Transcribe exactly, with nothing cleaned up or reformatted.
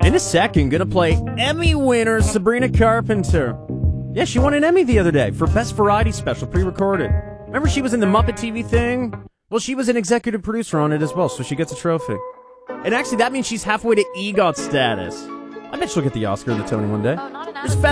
In a second, gonna play Emmy winner Sabrina Carpenter. Yeah, she won an Emmy the other day for Best Variety Special, pre-recorded. Remember she was in the Muppet T V thing? Well, she was an executive producer on it as well, so she gets a trophy. And actually, that means she's halfway to EGOT status. I bet she'll get the Oscar and the Tony one day. There's